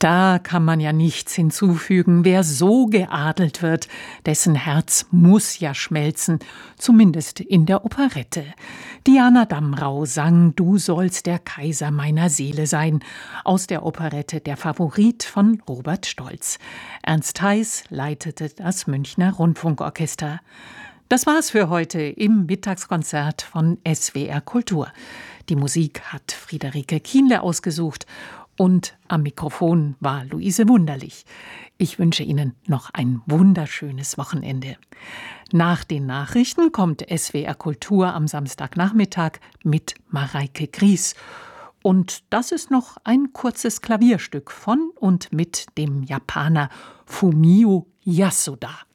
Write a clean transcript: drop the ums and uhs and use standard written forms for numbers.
Da kann man ja nichts hinzufügen. Wer so geadelt wird, dessen Herz muss ja schmelzen, zumindest in der Operette. Diana Damrau sang »Du sollst der Kaiser meiner Seele sein« aus der Operette »Der Favorit« von Robert Stolz. Ernst Heiß leitete das Münchner Rundfunkorchester. Das war's für heute im Mittagskonzert von SWR Kultur. Die Musik hat Friederike Kienle ausgesucht und am Mikrofon war Luise Wunderlich. Ich wünsche Ihnen noch ein wunderschönes Wochenende. Nach den Nachrichten kommt SWR Kultur am Samstagnachmittag mit Mareike Gries. Und das ist noch ein kurzes Klavierstück von und mit dem Japaner Fumio Yasuda.